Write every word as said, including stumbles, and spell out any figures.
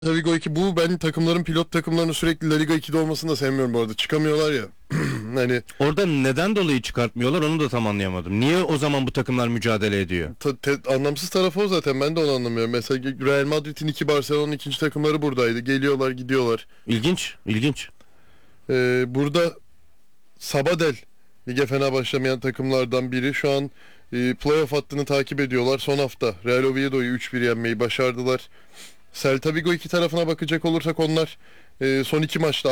Vigo iki, bu ben takımların pilot takımlarının sürekli La Liga ikide olmasını da sevmiyorum bu arada. Çıkamıyorlar ya. Hani Orada neden dolayı çıkartmıyorlar onu da tam anlayamadım. Niye o zaman bu takımlar mücadele ediyor? ta- te- anlamsız tarafı o zaten, ben de onu anlamıyorum. Mesela Real Madrid'in iki, Barcelona'nın ikinci takımları buradaydı. Geliyorlar gidiyorlar. İlginç, ilginç. Ee, burada Sabadell lige fena başlamayan takımlardan biri. Şu an e, playoff hattını takip ediyorlar. Son hafta Real Oviedo'yu üç bir yenmeyi başardılar. Celta Vigo iki tarafına bakacak olursak onlar e, son iki maçta